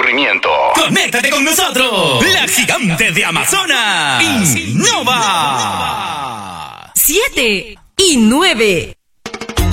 escurrimiento. ¡Conéctate con nosotros! La gigante de Amazonas. Innova. 7 y 9.